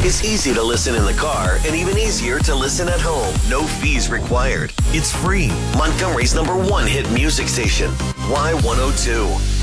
It's easy to listen in the car and even easier to listen at home. No fees required. It's free. Montgomery's #1 hit music station. Y102.